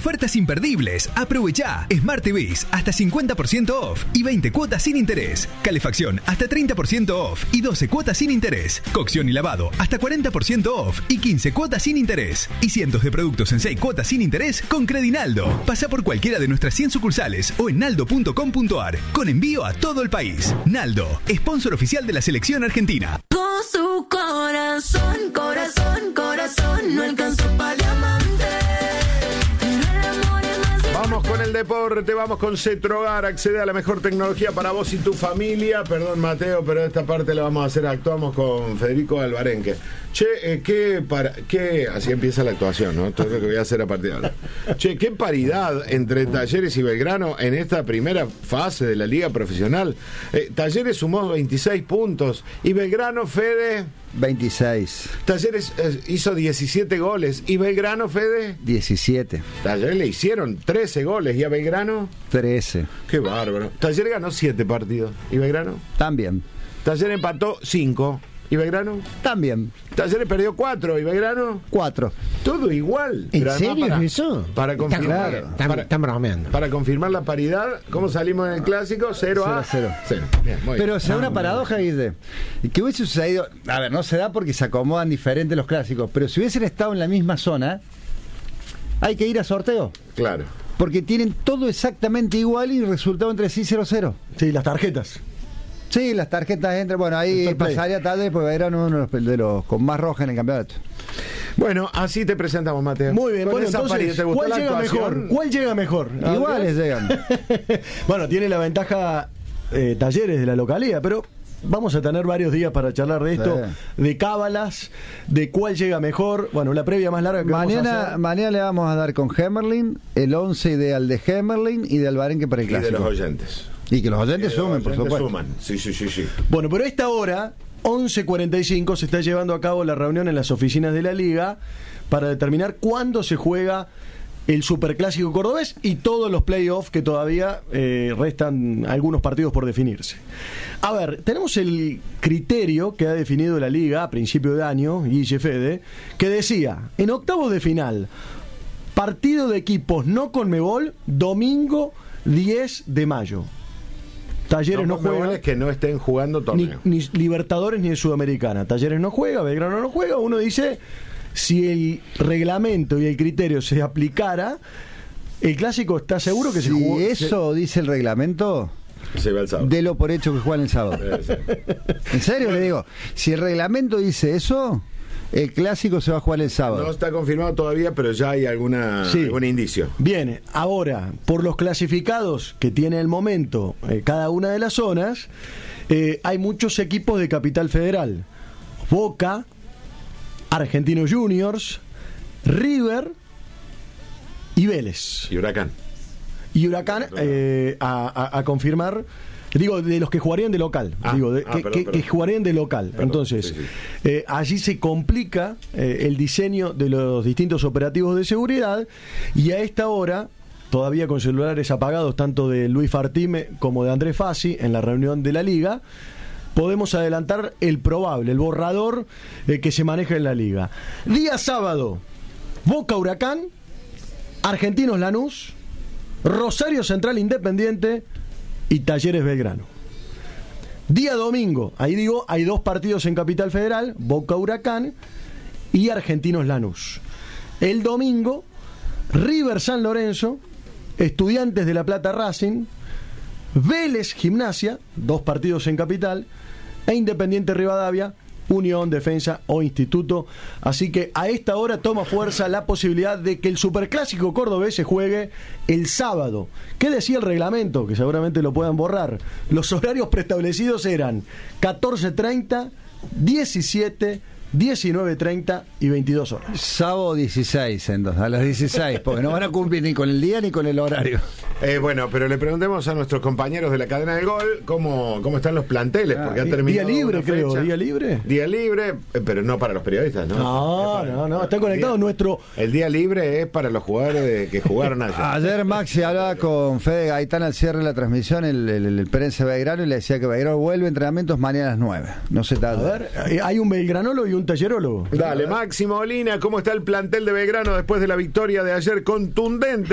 Ofertas imperdibles. Aprovecha. Smart TVs hasta 50% off y 20 cuotas sin interés. Calefacción hasta 30% off y 12 cuotas sin interés. Cocción y lavado hasta 40% off y 15 cuotas sin interés. Y cientos de productos en 6 cuotas sin interés con Credinaldo. Pasa por cualquiera de nuestras 100 sucursales o en naldo.com.ar con envío a todo el país. Naldo, sponsor oficial de la selección argentina. Con su corazón, corazón, corazón, no alcanzó para diamante. Vamos con el deporte, vamos con Cetrogar. Accede a la mejor tecnología para vos y tu familia. Perdón, Mateo, pero esta parte la vamos a hacer. Actuamos con Federico Alvarenque. Che, ¿qué? Así empieza la actuación, ¿no? Todo lo que voy a hacer a partir de ahora. Che, qué paridad entre Talleres y Belgrano en esta primera fase de la Liga Profesional. Talleres sumó 26 puntos y Belgrano, Fede... 26. Talleres hizo 17 goles. ¿Y Belgrano, Fede? 17. Talleres le hicieron 13 goles. ¿Y a Belgrano? 13. Qué bárbaro. Talleres ganó 7 partidos. ¿Y Belgrano? También. Talleres empató 5. ¿Y Belgrano? También. Talleres perdió 4. ¿Y Belgrano? 4. Todo igual. ¿En serio es eso? Para confirmar. Están bromeando. Para confirmar la paridad, ¿cómo salimos en el clásico? 0-0. Bien, muy Pero bien. se da una paradoja, Guille. ¿Qué hubiese sucedido? A ver, no se da porque se acomodan diferentes los clásicos, pero si hubiesen estado en la misma zona, hay que ir a sorteo. Claro. Porque tienen todo exactamente igual y resultado entre sí 0-0. Sí, las tarjetas. Sí, las tarjetas entran. Bueno, ahí pasaría tarde porque eran uno de los con más roja en el campeonato. Bueno, así te presentamos, Mateo. Muy bien, Con bueno, esa entonces, paridad, ¿te gustó ¿cuál la llega actuación? mejor? ¿Cuál llega mejor? Iguales llegan. Bueno, tiene la ventaja Talleres de la localidad, pero vamos a tener varios días para charlar de esto, de cábalas, de cuál llega mejor. Bueno, la previa más larga que vamos a hacer. Mañana le vamos a dar con Hemerling, el 11 ideal de Hemerling y de Alvarenque para el Y de clásico. los oyentes. Y que los oyentes sumen, por supuesto. Suman. Sí. Bueno, pero a esta hora, 11:45, se está llevando a cabo la reunión en las oficinas de la Liga para determinar cuándo se juega el Superclásico cordobés y todos los playoffs que todavía restan algunos partidos por definirse. A ver, tenemos el criterio que ha definido la Liga a principio de año, Guille Fede, que decía, en octavos de final, partido de equipos no Conmebol, domingo 10 de mayo. Talleres no juega, que no estén jugando torneo. ni Libertadores ni en Sudamericana. Talleres no juega, Belgrano no juega. Uno dice, si el reglamento y el criterio se aplicara, el clásico está seguro que se jugó. Si eso dice el reglamento, se va el sábado. delo por hecho que juegan el sábado. En serio le digo, si el reglamento dice eso, el clásico se va a jugar el sábado. No está confirmado todavía, pero ya hay algún indicio. Bien, ahora, por los clasificados que tiene el momento cada una de las zonas, hay muchos equipos de Capital Federal. Boca, Argentinos Juniors, River y Vélez. Y Huracán. Y Huracán a confirmar, digo, de los que jugarían de local, que jugarían de local. Perdón, entonces, allí se complica el diseño de los distintos operativos de seguridad y a esta hora, todavía con celulares apagados tanto de Luis Fartime como de Andrés Fassi en la reunión de la Liga, podemos adelantar el probable, el borrador que se maneja en la Liga. Día sábado, Boca Huracán, Argentinos Lanús, Rosario Central Independiente y Talleres Belgrano. Día domingo, ahí digo, hay dos partidos en Capital Federal, Boca Huracán y Argentinos Lanús. El domingo, River San Lorenzo, Estudiantes de La Plata Racing, Vélez Gimnasia, dos partidos en Capital, e Independiente Rivadavia, Unión, Defensa o Instituto. Así que a esta hora toma fuerza la posibilidad de que el Superclásico cordobés se juegue el sábado. ¿Qué decía el reglamento? Que seguramente lo puedan borrar. Los horarios preestablecidos eran 14:30, 17, 19:30 y 22 horas. Sábado 16, entonces, a las 16, porque no van a cumplir ni con el día ni con el horario. Bueno, pero le preguntemos a nuestros compañeros de la cadena del gol cómo están los planteles, porque ha terminado. Día libre, una fecha. creo. Día libre. Día libre, pero no para los periodistas, ¿no? No, está conectado nuestro. El día libre es para los jugadores que jugaron ayer. Ayer Maxi hablaba con Fede Gaitán al cierre de la transmisión, el Perense Belgrano, y le decía que Belgrano vuelve a entrenamientos mañana a las 9. No se tarda. A ver, hay un belgranólogo y un tallerólogo. Dale, Máximo Molina, ¿cómo está el plantel de Belgrano después de la victoria de ayer contundente